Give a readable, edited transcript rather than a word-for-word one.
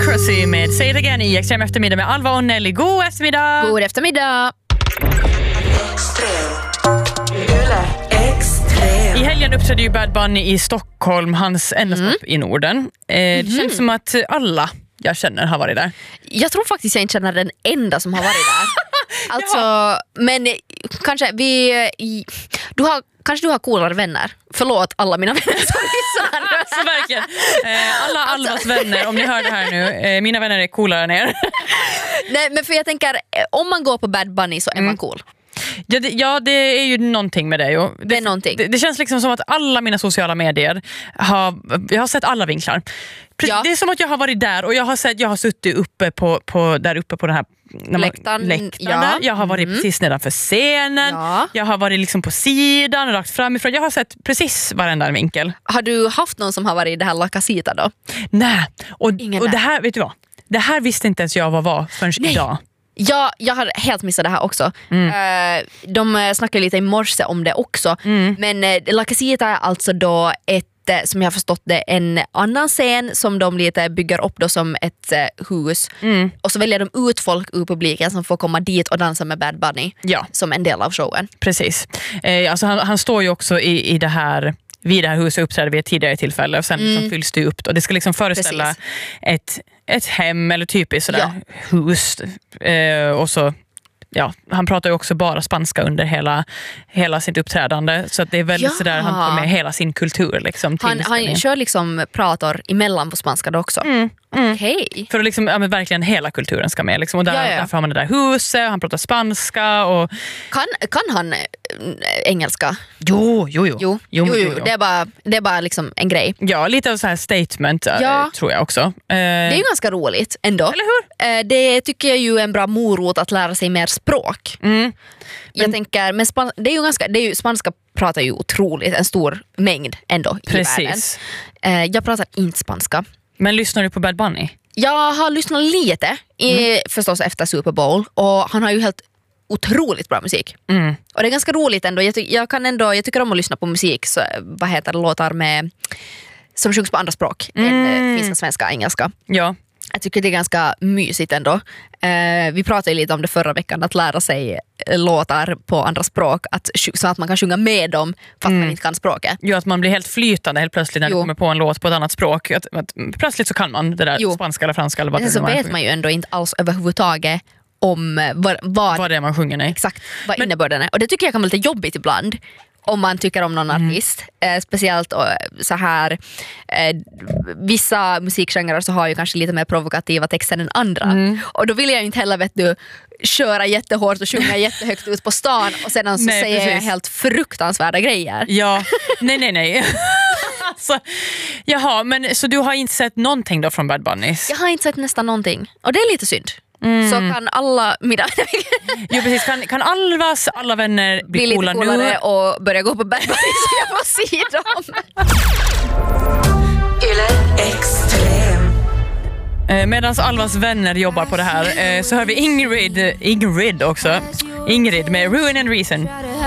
Idiocracy med Say It Again i Extrem eftermiddag med Alva och Nelly. God eftermiddag! God eftermiddag! I helgen uppträdde ju Bad Bunny i Stockholm, hans enda stopp i Norden. Det känns som att alla jag känner har varit där. Jag tror faktiskt jag inte känner den enda som har varit där. Alltså, men kanske du har coolare vänner. Förlåt alla mina vänner som lyssnar. Alltså verkligen. Alla Alvas vänner, om ni hör det här nu, mina vänner är coolare än er. Nej, men för jag tänker, om man går på Bad Bunny så är man cool. Ja, det är ju någonting med det. Det är någonting. Det känns liksom som att alla mina sociala medier jag har sett alla vinklar. Ja. Det är som att jag har varit där och jag har suttit uppe där uppe på den här läktaren. Ja. Jag har varit precis nedanför scenen. Ja. Jag har varit liksom på sidan, rakt framifrån. Jag har sett precis varenda vinkel. Har du haft någon som har varit i det här La Casita då? Nej. Och det här, vet du vad? Det här visste inte ens jag vad var förrän idag. Ja, jag har helt missat det här också. De snackade lite i morse om det också. Men La Casita är alltså då som jag har förstått det, en annan scen som de lite bygger upp då som ett hus. Och så väljer de ut folk ur publiken som får komma dit och dansa med Bad Bunny som en del av showen. Precis. Alltså han står ju också i det här, vid det här huset uppträdde vid ett tidigare tillfälle och sen liksom fylls det upp och det ska liksom föreställa ett hem eller typiskt sådär hus och så han pratar ju också bara spanska under hela sitt uppträdande så att det är väldigt sådär, han tar med hela sin kultur liksom, han kör liksom pratar emellan på spanska då också. Okej. För att liksom, verkligen hela kulturen ska med liksom, och därför har man det där huset och han pratar spanska och... Kan han engelska? Jo. Det är bara liksom en grej. Ja, lite av så här statement tror jag också. Det är ju ganska roligt ändå. Eller hur? Det tycker jag ju är en bra morot att lära sig mer språk. Jag tänker, men spanska pratar ju otroligt en stor mängd ändå i världen. Jag pratar inte spanska. Men lyssnar du på Bad Bunny? Jag har lyssnat lite förstås efter Super Bowl och han har ju helt otroligt bra musik. Och det är ganska roligt ändå. Jag tycker om att lyssna på musik så, låtar med som sjungs på andra språk än finska, svenska, engelska. Ja. Jag tycker det är ganska mysigt ändå. Vi pratade lite om det förra veckan, att lära sig låtar på andra språk så att man kan sjunga med dem fast man inte kan språket. Jo, att man blir helt flytande helt plötsligt när du kommer på en låt på ett annat språk. Att plötsligt så kan man det där spanska eller franska eller vad det är. Så vet man ju ändå inte alls överhuvudtaget om vad det är man sjunger. Nej. Exakt, vad innebörden är. Och det tycker jag kan vara lite jobbigt ibland om man tycker om någon artist. Speciellt så här vissa musikgenrer så har ju kanske lite mer provokativa texter än andra. Och då vill jag inte heller köra jättehårt och sjunga jättehögt ut på stan och sedan så säger jag helt fruktansvärda grejer. Ja, nej. Alltså, jaha, men så du har inte sett någonting då från Bad Bunny? Jag har inte sett nästan någonting och det är lite synd. Så kan alla jo, precis. Kan Alvas alla vänner bli lite coola coolare nu och börja gå på Bad Bunny så jag får se dem. Medan Alvas vänner jobbar på det här så hör vi Ingrid med Ruin and Reason.